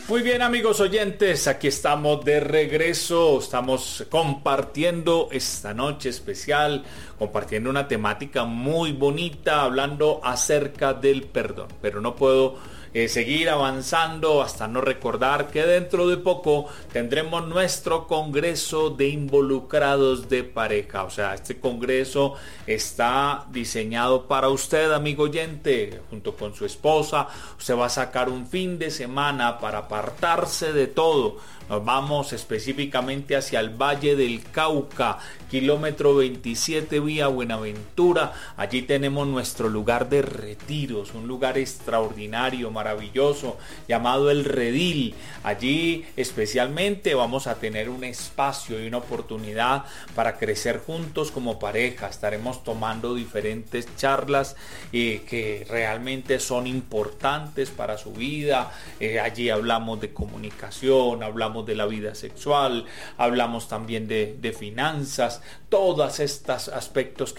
Muy bien, amigos oyentes, aquí estamos de regreso, estamos compartiendo esta noche especial, compartiendo una temática muy bonita, hablando acerca del perdón, pero no puedo seguir avanzando hasta no recordar que dentro de poco tendremos nuestro congreso de involucrados de pareja. O sea, este congreso está diseñado para usted, amigo oyente, junto con su esposa. Usted va a sacar un fin de semana para apartarse de todo. Nos vamos específicamente hacia el Valle del Cauca, kilómetro 27 vía Buenaventura. Allí tenemos nuestro lugar de retiros, un lugar extraordinario, maravilloso, llamado El Redil. Allí especialmente vamos a tener un espacio y una oportunidad para crecer juntos como pareja. Estaremos tomando diferentes charlas que realmente son importantes para su vida. Allí hablamos de comunicación, hablamos de la vida sexual, hablamos también de finanzas, todos estos aspectos que